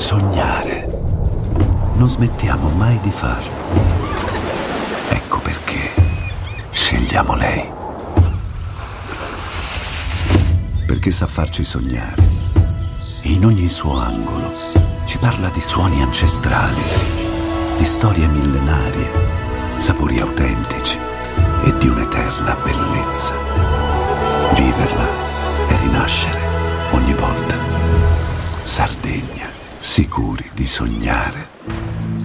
sognare. Non smettiamo mai di farlo. Ecco perché scegliamo lei. Perché sa farci sognare. In ogni suo angolo ci parla di suoni ancestrali, di storie millenarie, sapori autentici e di un'eterna bellezza. Viverla e rinascere ogni volta. Sardegna, sicuri di sognare.